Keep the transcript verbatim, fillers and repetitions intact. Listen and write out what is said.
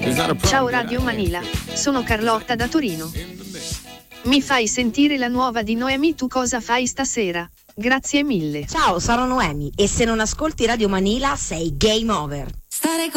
Ciao Radio Manila, sono Carlotta da Torino. Mi fai sentire la nuova di Noemi, tu cosa fai stasera? Grazie mille. Ciao, sono Noemi e se non ascolti Radio Manila sei game over. Stare